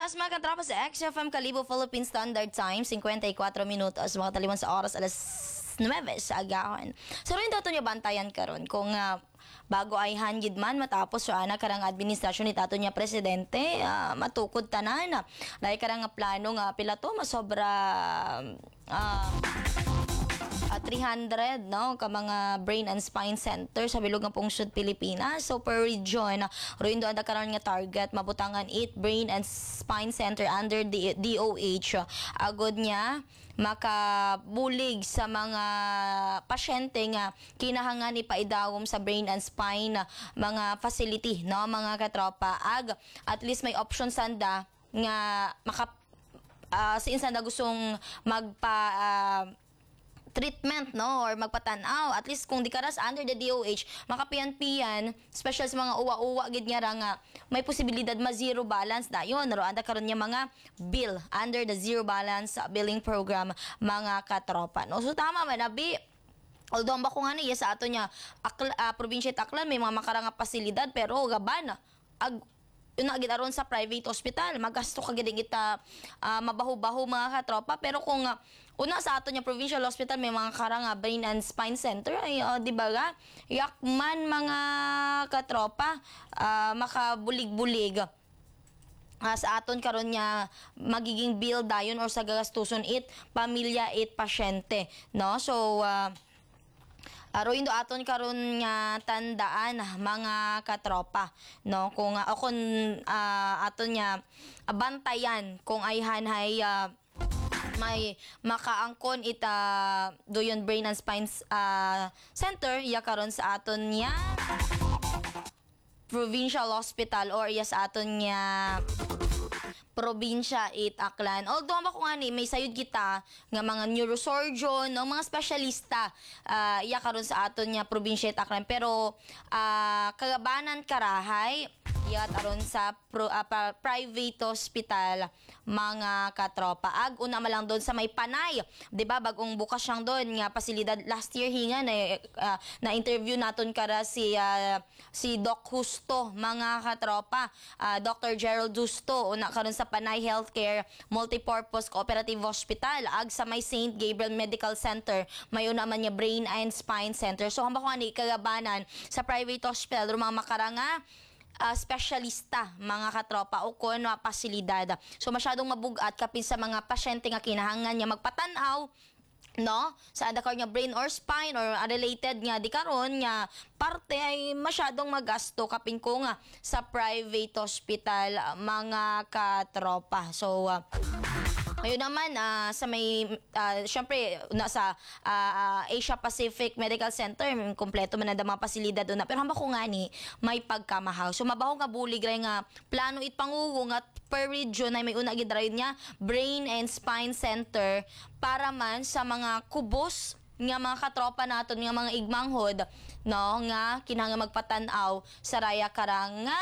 oras mga katropa sa XFM Kalibo Philippine Standard Time, 54 minutos, mga taliwan sa oras, alas 9 sa agahon. So rin dato niya bantayan karon kung bago ay hangid man matapos so ana karang administrasyon ni tato niya presidente, matukod tanan. Dahil karang plano nga pila to masobra 300 no ka mga brain and spine center sa bilog ng pungsod Pilipinas. So per region roon doon karon nga target mabutangan 8 brain and spine center under the DOH agod niya makabulig sa mga pasyente nga kinahanglan ni paidawom sa brain and spine mga facility no mga katropa at least may option sanda nga since na gustong treatment no or magpatanaw at least kung di karas under the DOH makapian-pian special sa mga uwa-uwa gid nga ra nga may posibilidad ma-zero balance dayon ro anda karon niya mga bill under the zero balance billing program mga katropa no. So tama man abi although ang bako nga niya sa ato niya probinsya Aklan may mga makaranga pasilidad pero gaban una gid aron sa private hospital magasto ka gid kita mabaho-baho mga katropa pero kung una sa ato niya provincial hospital may mga karanga brain and spine center ay di ba ga yakman mga katropa makabulig-bulig sa aton karon niya magiging bill dayon or sa gagastuson pamilya pasyente no. So roin do aton karon nga tandaan mga katropa no kung aton nya bantayan kung ayhan hay may makaangkon doyon brain and spine center iya karon sa aton nya provincial hospital or iya sa aton nya probinsya Aklan. Although ako nga ni may sayod kita nga mga neurosurgeon, no, mga specialista iya karon sa aton nya probinsya Aklan pero kagabanan karahay iya aron sa private hospital mga katropa. Una ma lang doon sa may Panay, 'di ba? Bagong bukas siyang doon nga pasilidad last year hinga na interview naton kara si Doc Justo mga katropa. Dr. Gerald Justo una karon sa Panay Healthcare Multipurpose Cooperative Hospital sa may St. Gabriel Medical Center may una man niya Brain and Spine Center. So hamba ko ani kagabanan sa private hospital mga makaranga specialista mga katropa o kon pasilidad. So masyadong mabugat kapin sa mga pasyente nga kinahanglan niya magpatanaw no sa adakar nga brain or spine or related nga di karon nga parte ay masyadong magasto kapin ko nga sa private hospital mga katropa. So ngayon naman sa may syempre nasa Asia Pacific Medical Center kompleto man na mga pasilidad doon pero hamba ko nga ni may pagkamahaw. So mabaho nga bulig ray nga plano pangugong at per region ay may una gid niya brain and spine center para man sa mga kubos nga mga katropa naton nga mga igmanghod no nga kinahanglan magpatanaw sa raya karanga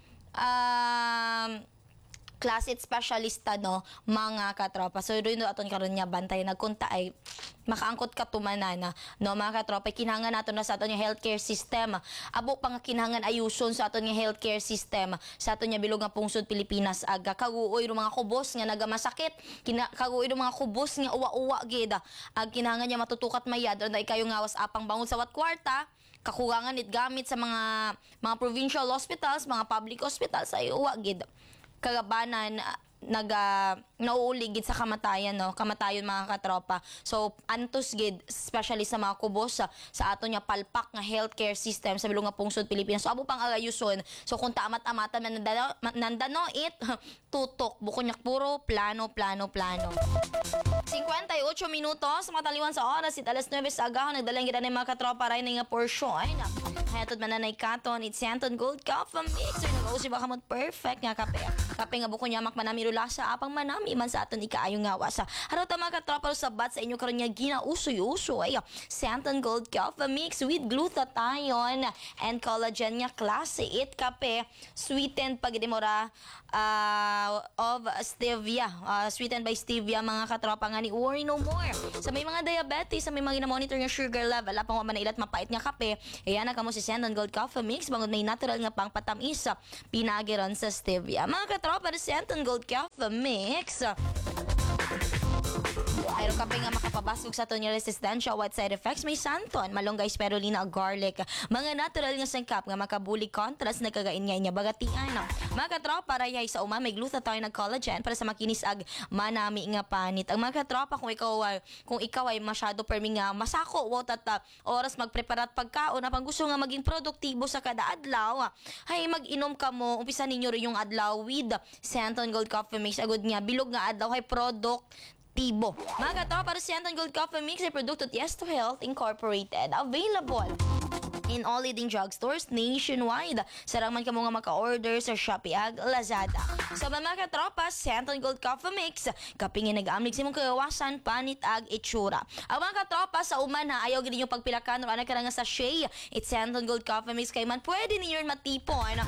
klase specialista no mga katropa. So doon aton karon niya bantay nagkunta ay makaangkot ka tumanan no mga katropa kinahanglan naton na sa aton nga healthcare system abo pang kinahanglan ayuson sa aton nga healthcare system sa aton nga bilog nga pungsod Pilipinas kaguoy ro mga kubos nga nagamasakit kaguoy ro mga kubos nga uwa-uwa gid kinahanglan niya matutukat mayad na ikayo ngawas apang bangon sa wat kwarta kakurangan gamit sa mga provincial hospitals mga public hospitals ay uwa gid kagabanan nauuli gid sa kamatayan no kamatayon mga katropa. So antos gid especially sa mga kubos sa ato nya palpak nga healthcare system sa bilog nga pungsod Pilipinas. So abo pang agayuson. So kung taamat-amatan nandano tutok bukonyak puro plano 58 minutos mataliwan sa oras alas 9 sa agahon nagdalang gid ani mga katropa ray nga portion ay na hatod man nanay katon it's Santon Gold Coffee Mix nag-usib ka mo perfect nga kape nga buko niya makmanami lasa apang manami man sa aton ikaayo nga wasa harot mga katropa sa bat sa inyo karon nga ginausoy-uso ay Santon Gold Coffee Mix with glutathione and collagen nga klase kape sweetened pagdemora of stevia sweetened by stevia mga katropa nga ni worry no more sa may mga diabetes sa may mga monitor nga sugar level apang wa man ilat mapait nga kape ayan na kamo si Santon Gold Coffee Mix bangod na natural nga pangpatamis pinagiron sa stevia. Mga katropa, the Santon Gold Coffee Mix. Ayro kape nga makapabasog sa aton yung resistensya what side effects may santon, malunggay, spirulina, garlic, mga natural nga sangkap nga makabuli contrast na kagain nga inya bagatian. Mga katropa, rayay sa uma may glutathione ng collagen para sa makinis ag manami nga panit. Ang mga katropa, kung ikaw ay masyado permi nga masako wot at oras magpreparat pagkaon na pang gusto nga maging produktibo sa kada adlaw, hay mag-inom ka mo, umpisa ninyo rin yung adlaw with Santon Gold Coffee Mix. Agud nga bilog nga adlaw hay product tibo. Mga katropa, para Santon Gold Coffee Mix ay produkto Tiesto Health Incorporated. Available in all leading drugstores nationwide. Saraman ka mo nga maka-order sa Shopee ag Lazada. Sa mga katropa, Santon Gold Coffee Mix, kapingin nag-amlig sa mong kagawasan, panit ag itsura. Ang mga katropa, sa umana, ayaw gini yung pagpilakan o anak ka nga sa Shea. It's Santon Gold Coffee Mix kay man pwede ninyo matipon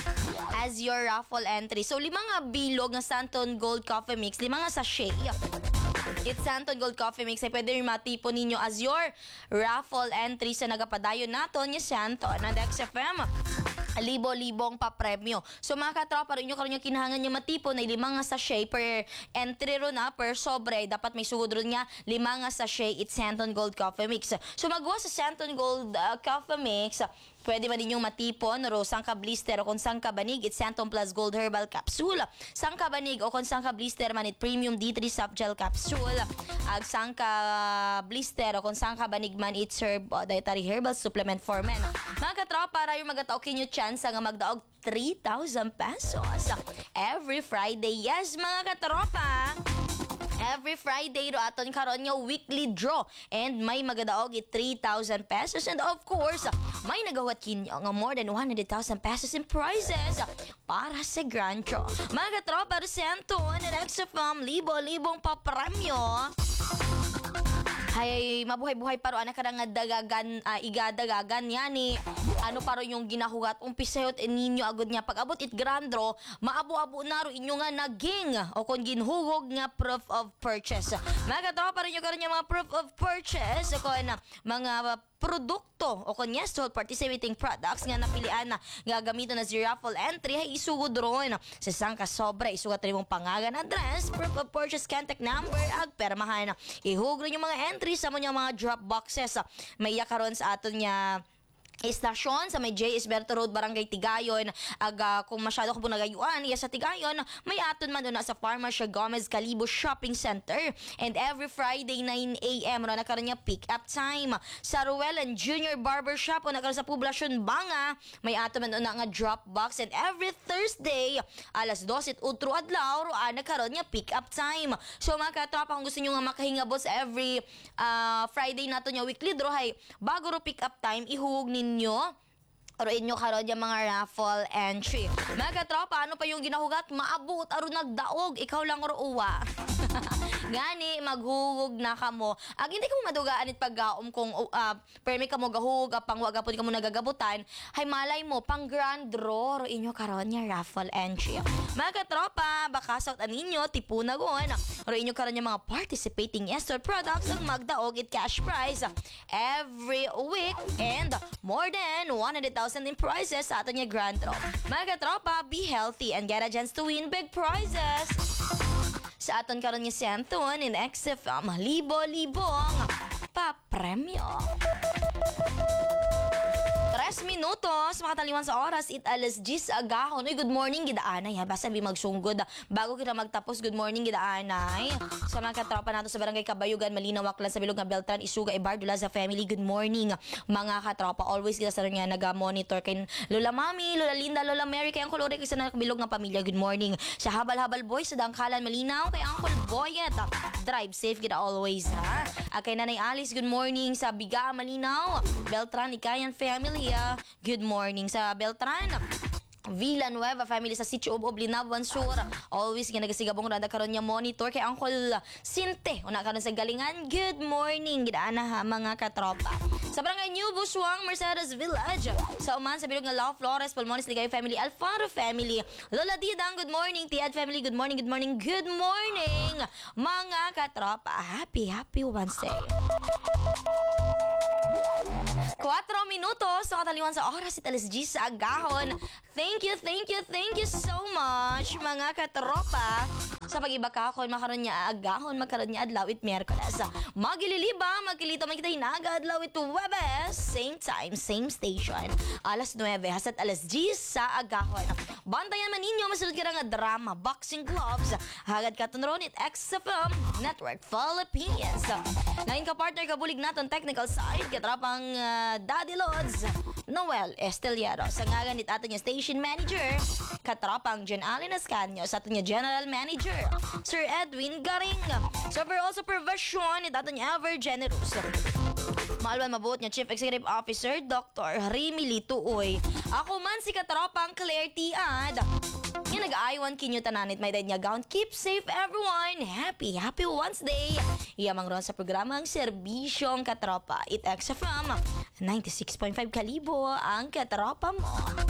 as your raffle entry. So, 5 nga bilog ng Santon Gold Coffee Mix, 5 nga sachet. It's Santon Gold Coffee Mix ay pwede rin matipon ninyo as your raffle entry sa nagapadayon naton ni Santon na DexFM. Libo-libong pa-premyo. So mga katropa, rin nyo karoon yung kinahangan nyo matipon na 5 nga sachet per entry ro na, per sobre. Dapat may sugod ron nga 5 nga sachet. It's Santon Gold Coffee Mix. So magwa sa Santon Gold Coffee Mix, pwede man ninyong matipon ro sangka blister o kung sangka banig, it's Santon Plus Gold Herbal Capsule. Sangka banig o kung sangka blister man, it Premium D3 Soft Gel Capsule. Ag sangka blister o kung sangka banig man, it's Dietary Herbal Supplement for Men. Mga katropa, para yung magataw kinyo chance nga magdaog 3,000 pesos every Friday. Yes, mga katropa, every Friday ro aton karon nga weekly draw and may magadaog 3,000 pesos and of course may nagawat kinyo nga more than 100,000 pesos in prizes para sa grand draw. Mga katropa, Santon and XFM, libo-libong papremyo. Hay mabuhay-buhay paro ana kada nga dagagan igadagagan yani ano paro yung ginahugat umpisayot ninyo agud nya pag-abot it grand draw maabo-abo na ro inyo nga naging o kon ginhugog nga proof of purchase. Mga katropa, rin nyo karon yung mga proof of purchase o kon mga produkto o kon yes all participating products nga napilian na gagamiton na si raffle entry ay isugod ron sa sangka sobra isugat rin mong pangalan, address, proof of purchase, contact number ag permahan. Ihugro yung mga entry sa mga drop boxes may karon sa aton nya istasyon sa may J. Isberto Road, Barangay Tigayon. Kung masyado ko po nagayuan, iya sa Tigayon, may aton man doon sa Farmacia Gomez Calibo Shopping Center. And every Friday, 9 a.m. na nakaroon niya pick-up time. Sa Ruel and Junior Barbershop, o nakaroon sa Poblacion Banga, may aton man doon nga drop box. And every Thursday, alas 12 utro adlaw, nakaroon niya pick-up time. So mga katropa, kung gusto nyo nga makahingabot sa every Friday nato niya weekly draw, hay, bago ro pick-up time, ihugog ninyo o inyo karon yung mga raffle entry. Mga katropa, ano pa yung ginahugat? Maabot, aron nagdaog, ikaw lang ro uwa. Gani, maghugog na kamo. Hindi ka mo madugaan it paggaom kung permi ka mo gahug, pang wagapon ka mo nagagabutan, hay malay mo, pang grand draw, ro inyo karon yung raffle entry. Mga katropa, baka sa ninyo, tipunagon, ro inyo karon yung mga participating Estor products ang magdaog it cash prize every week and more than 100,000 in prizes sa aton yung grand draw. Mga katropa, be healthy and get a chance to win big prizes. Sa aton karon ni Santon in XFM, libo-libong pa-premyo. 3 minutos, makataliwan sa oras, it alas 10 agahon. Uy, good morning, gidaanay. Basta bi magsunggod. Bago kita magtapos, good morning, gidaanay. Sa mga katropa nato sa Barangay Kabayugan, Malinaw, Aklan, sa Bilog nga Beltran, Isuga, Ibardula, sa family, good morning. Mga katropa, always kita sa rin nga nag-monitor kay Lola Mami, Lola Linda, Lola Mary, kay Uncle Uri, kay sa Bilog nga pamilya, good morning. Sa Habal-Habal Boys, sa Dangkalan, Malinaw, kay Uncle Boyet. Drive safe kita always, ha? Kay Nanay Alice, good morning. Sa Biga, Malinaw, Beltran, Ikayan family, good morning. Sa Beltran, Villanueva family sa Sitio of Linawan Sur, always nga nagasigabong rada karon niya monitor kay Uncle Sinte una karon sa galingan, good morning gidaana ha mga katropa. Sa Barangay New Busuang, Mercedes Village, sa Uman, sa Bilog nga Lau Flores, Pulmones, Ligay family, Alfaro family, Lola Didang, good morning. Tiad family, good morning, good morning, good morning mga katropa. Happy Wednesday. 4 minutos sa kataliwan sa oras at alas 10 sa agahon. Thank you so much mga katropa sa pag-iba kahon makaroon niya agahon magkaroon niya adlaw it Miyerkules. Magililiba, magkilito man kita hinaga adlaw it Webes. Same time, same station. Alas 9 hasat alas 10 sa agahon. Bantayan man ninyo masunod ka nga drama, boxing gloves. Hagad ka tunron it XFM Network Philippines. Ngayon ka partner ka bulig naton technical side katrapang Daddy Lods Noel Esteliero. Sa ngagan it ato niya station manager katrapang John Allen Ascanio sa ato niya general manager Sir Edwin Garing. So for all supervision it ato niya ever generous Maalwan mabuot niya Chief Executive Officer Dr. Remy Lituoy. Ako man si katropang Claire Tiad. Yung nag-aaywan kinyo tananit may dad niya gown. Keep safe everyone. Happy Wednesday. Iyamang ron sa programang Serbisyong Katropa. It XFM 96.5 kalibo ang katropa mo.